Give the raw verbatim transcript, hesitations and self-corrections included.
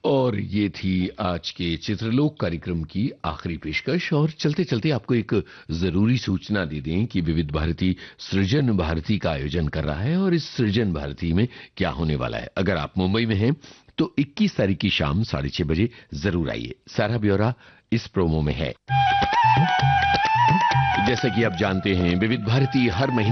और ये थी आज के चित्रलोक कार्यक्रम की आखिरी पेशकश। और चलते चलते आपको एक जरूरी सूचना दे दें कि विविध भारती सृजन भारती का आयोजन कर रहा है और इस सृजन भारती में क्या होने वाला है। अगर आप मुंबई में हैं तो इक्कीस तारीख की शाम साढ़े छह बजे जरूर आइए। सारा ब्यौरा इस प्रोमो में है। जैसा कि आप जानते हैं विविध भारती हर महीने